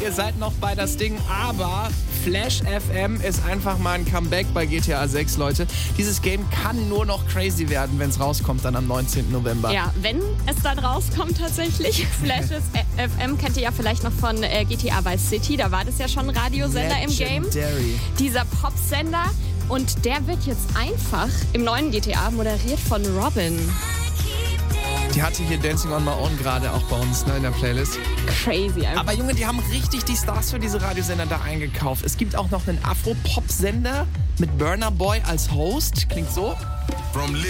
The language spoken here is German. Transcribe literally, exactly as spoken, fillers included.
ihr seid noch bei das Ding, aber Flash F M ist einfach mal ein Comeback bei G T A sechs, Leute. Dieses Game kann nur noch crazy werden, wenn es rauskommt, dann am neunzehnten November. Ja, wenn es dann rauskommt tatsächlich. Flash F M kennt ihr ja vielleicht noch von äh, G T A Vice City, da war das ja schon ein Radiosender im Game. Dieser Popsender. Und der wird jetzt einfach im neuen G T A moderiert von Robin. Die hatte hier Dancing on My Own gerade auch bei uns, ne, in der Playlist. Crazy einfach. Aber Junge, die haben richtig die Stars für diese Radiosender da eingekauft. Es gibt auch noch einen Afro-Pop-Sender mit Burna Boy als Host. Klingt so.